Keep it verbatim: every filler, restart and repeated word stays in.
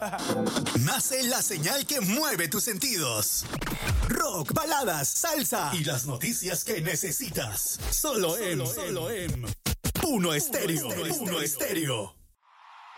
Nace la señal que mueve tus sentidos. Rock, baladas, salsa y las noticias que necesitas. Solo en, solo en Uno Estéreo. Uno Estéreo.